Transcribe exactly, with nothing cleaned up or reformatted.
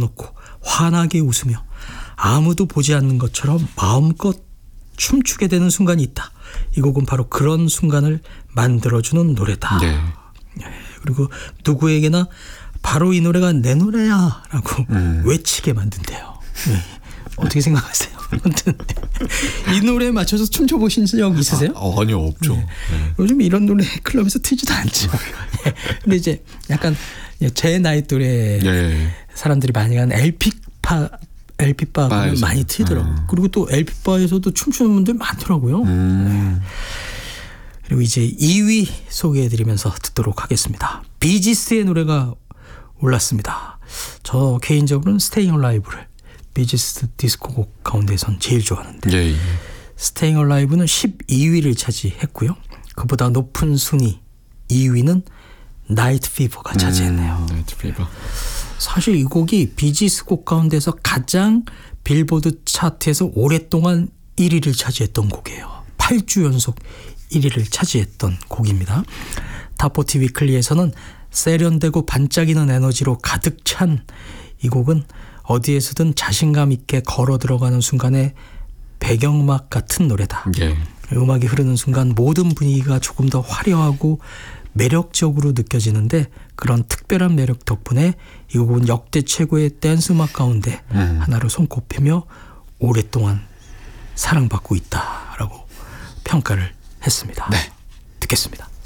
집어넣고 환하게 웃으며 아무도 보지 않는 것처럼 마음껏 춤추게 되는 순간이 있다. 이 곡은 바로 그런 순간을 만들어주는 노래다. 네. 그리고 누구에게나 바로 이 노래가 내 노래야 라고 음. 외치게 만든대요. 네. 어떻게 생각하세요? 아무튼 이 노래에 맞춰서 춤춰보신 적 있으세요? 아, 아니요, 없죠. 네. 네. 요즘 이런 노래 클럽에서 트지도 않죠. 네. 근데 이제 약간 제 나이 또래 네. 사람들이 많이 가는 엘피파 엘피바 많이 트더라고요. 음. 그리고 또 엘피바에서도 춤추는 분들 많더라고요. 음. 네. 그리고 이제 이 위 소개해드리면서 듣도록 하겠습니다. 비지스의 노래가 올랐습니다. 저 개인적으로는 Staying Alive를 비지스 디스코 곡 가운데선 제일 좋아하는데 예, 예. Staying Alive는 십이 위를 차지했고요. 그보다 높은 순위 이 위는 Night Fever가 차지했네요. 음, Night Fever. 사실 이 곡이 비지스 곡 가운데서 가장 빌보드 차트에서 오랫동안 일 위를 차지했던 곡이에요. 팔 주 연속 일 위를 차지했던 곡입니다. 탑포티 위클리에서는 세련되고 반짝이는 에너지로 가득 찬 이 곡은 어디에서든 자신감 있게 걸어 들어가는 순간에 배경음악 같은 노래다. 예. 음악이 흐르는 순간 모든 분위기가 조금 더 화려하고 매력적으로 느껴지는데 그런 특별한 매력 덕분에 이 곡은 역대 최고의 댄스 음악 가운데 음. 하나로 손꼽히며 오랫동안 사랑받고 있다라고 평가를 했습니다. 네. 듣겠습니다.